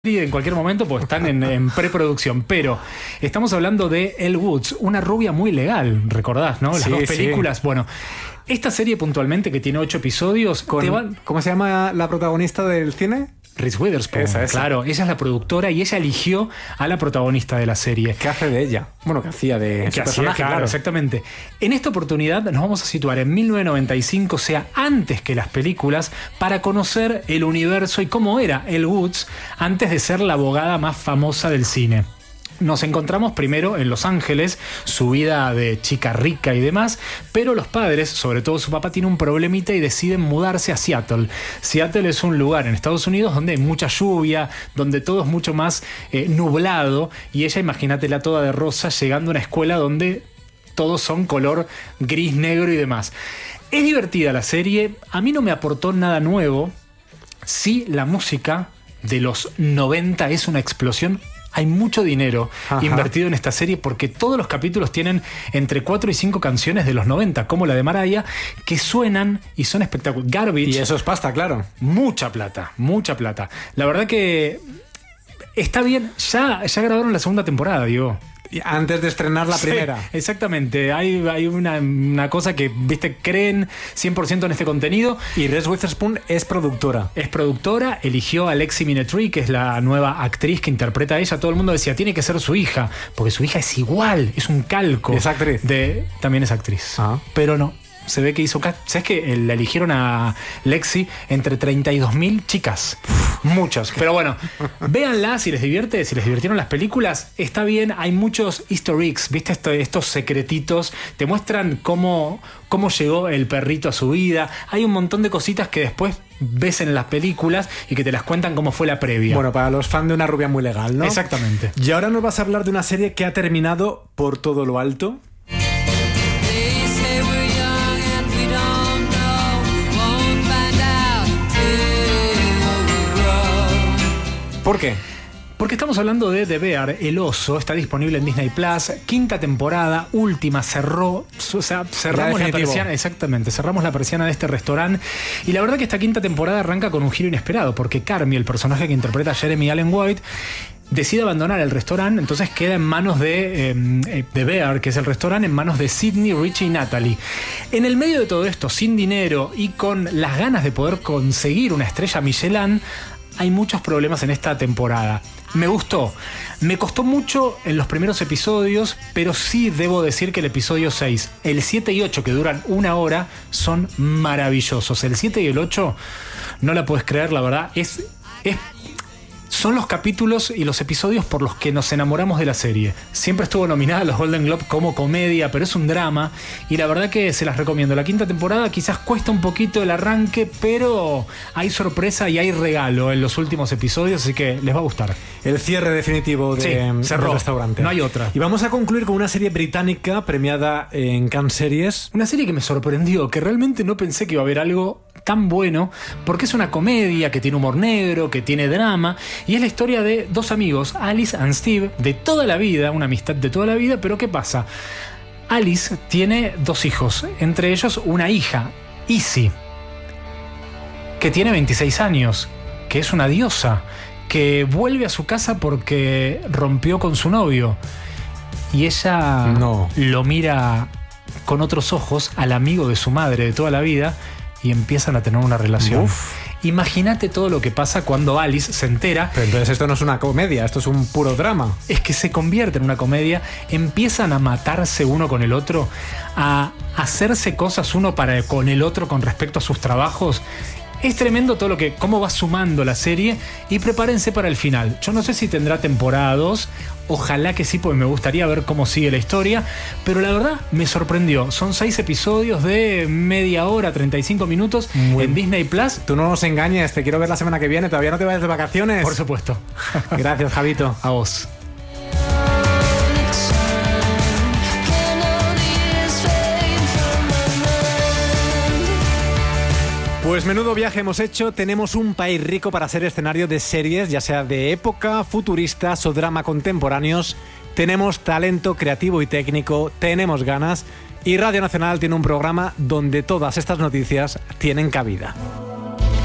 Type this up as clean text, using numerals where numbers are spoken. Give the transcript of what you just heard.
en cualquier momento, pues están en preproducción, pero estamos hablando de Elle Woods, una rubia muy legal, recordás, ¿no? Las dos películas, sí. Bueno, esta serie puntualmente que tiene 8 episodios, ¿cómo se llama la protagonista del cine? Reese Witherspoon, esa. Claro, ella es la productora y ella eligió a la protagonista de la serie. ¿Qué hace de ella? Bueno, que hacía de su personaje, claro, exactamente. En esta oportunidad nos vamos a situar en 1995, o sea, antes que las películas, para conocer el universo y cómo era Elle Woods antes de ser la abogada más famosa del cine. Nos encontramos primero en Los Ángeles, su vida de chica rica y demás, pero los padres, sobre todo su papá, tiene un problemita y deciden mudarse a Seattle. Seattle es un lugar en Estados Unidos donde hay mucha lluvia, donde todo es mucho más nublado, y ella, imagínatela toda de rosa, llegando a una escuela donde todos son color gris, negro y demás. Es divertida la serie, a mí no me aportó nada nuevo. Sí, la música de los 90 es una explosión. Hay mucho dinero invertido en esta serie porque todos los capítulos tienen entre 4 y 5 canciones de los 90, como la de Mariah, que suenan y son espectaculares. Garbage. Y eso es pasta, claro. Mucha plata, mucha plata. La verdad que está bien. Ya grabaron la segunda temporada, Diego. Antes de estrenar la primera. Exactamente. Hay una cosa que, viste, creen 100% en este contenido. Y Reese Witherspoon es productora. Es productora, eligió a Lexi Minetry, que es la nueva actriz que interpreta a ella. Todo el mundo decía, tiene que ser su hija, porque su hija es igual, es un calco. Es actriz. También es actriz. Pero no. Se ve que hizo... ¿Sabes que la eligieron a Lexi entre 32.000 chicas? Muchas. Pero bueno, véanla si les divierte, si les divirtieron las películas. Está bien, hay muchos easter eggs, ¿viste? Estos secretitos. Te muestran cómo llegó el perrito a su vida. Hay un montón de cositas que después ves en las películas y que te las cuentan cómo fue la previa. Bueno, para los fans de Una rubia muy legal, ¿no? Exactamente. Y ahora nos vas a hablar de una serie que ha terminado por todo lo alto. ¿Por qué? Porque estamos hablando de The Bear, El Oso. Está disponible en Disney Plus. 5ª temporada, última, cerró. O sea, cerramos la persiana. Exactamente, cerramos la persiana de este restaurante. Y la verdad que esta 5ª temporada arranca con un giro inesperado, porque Carmy, el personaje que interpreta a Jeremy Allen White, decide abandonar el restaurante, entonces queda en manos de The Bear, que es el restaurante, en manos de Sydney, Richie y Natalie. En el medio de todo esto, sin dinero y con las ganas de poder conseguir una estrella Michelin, hay muchos problemas en esta temporada. Me gustó. Me costó mucho en los primeros episodios, pero sí debo decir que el episodio 6, el 7 y 8, que duran 1 hora, son maravillosos. El 7 y el 8, no la puedes creer, la verdad, son los capítulos y los episodios por los que nos enamoramos de la serie. Siempre estuvo nominada a los Golden Globe como comedia, pero es un drama y la verdad que se las recomiendo. La 5ª temporada quizás cuesta un poquito el arranque, pero hay sorpresa y hay regalo en los últimos episodios, así que les va a gustar. El cierre definitivo del restaurante. No hay otra. Y vamos a concluir con una serie británica premiada en Cannes Series. Una serie que me sorprendió, que realmente no pensé que iba a haber algo tan bueno, porque es una comedia que tiene humor negro, que tiene drama, y es la historia de 2 amigos, Alice and Steve, de toda la vida, una amistad de toda la vida. Pero ¿qué pasa? Alice tiene 2 hijos, entre ellos una hija, Izzy, que tiene 26 años, que es una diosa, que vuelve a su casa porque rompió con su novio, y ella lo mira con otros ojos al amigo de su madre de toda la vida, y empiezan a tener una relación. Imagínate todo lo que pasa cuando Alice se entera. Pero entonces esto no es una comedia, esto es un puro drama. Es que se convierte en una comedia. Empiezan a matarse uno con el otro, a hacerse cosas uno con el otro con respecto a sus trabajos. Es tremendo todo cómo va sumando la serie, y prepárense para el final. Yo no sé si tendrá temporada 2, ojalá que sí, porque me gustaría ver cómo sigue la historia, pero la verdad me sorprendió. Son 6 episodios de media hora, 35 minutos en Disney Plus. Tú no nos engañes, te quiero ver la semana que viene. ¿Todavía no te vayas de vacaciones? Por supuesto. Gracias, Javito. A vos. Pues menudo viaje hemos hecho. Tenemos un país rico para ser escenario de series, ya sea de época, futuristas o drama contemporáneos. Tenemos talento creativo y técnico, tenemos ganas, y Radio Nacional tiene un programa donde todas estas noticias tienen cabida.